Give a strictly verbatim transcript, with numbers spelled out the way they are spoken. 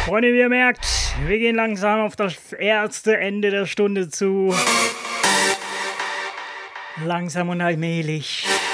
Freunde, wie ihr merkt, wir gehen langsam auf das erste Ende der Stunde zu. Langsam und allmählich